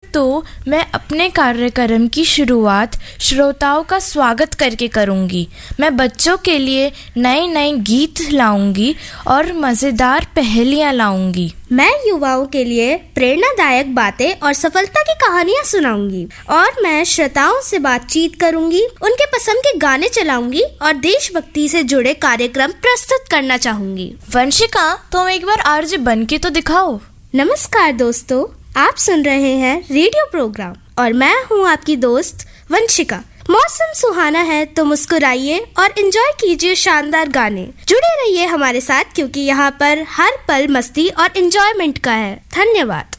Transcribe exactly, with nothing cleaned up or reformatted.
तो मैं अपने कार्यक्रम की शुरुआत श्रोताओं का स्वागत करके करूँगी। मैं बच्चों के लिए नए नए गीत लाऊंगी और मज़ेदार पहेलियाँ लाऊंगी। मैं युवाओं के लिए प्रेरणादायक बातें और सफलता की कहानियाँ सुनाऊंगी और मैं श्रोताओं से बातचीत करूंगी, उनके पसंद के गाने चलाऊंगी और देशभक्ति से जुड़े कार्यक्रम प्रस्तुत करना चाहूंगी। वंशिका, तुम एक बार आरजे बन के तो दिखाओ। नमस्कार दोस्तों, आप सुन रहे हैं रेडियो प्रोग्राम और मैं हूँ आपकी दोस्त वंशिका। मौसम सुहाना है तो मुस्कुराइए और एंजॉय कीजिए शानदार गाने। जुड़े रहिए हमारे साथ क्योंकि यहाँ पर हर पल मस्ती और एंजॉयमेंट का है। धन्यवाद।